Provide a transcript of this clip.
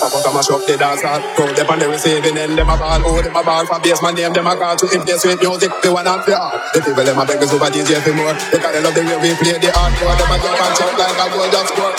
Pop up and mash up the dance hall. Crowd them on the receiving end, them a ball. Oh, them a ball for bass, my name, them a call to impress with music. They want to fear. The people them a beg us over DJ for more. Because they love the way we play the hardcore. Them a jump and shout like a gold dance score.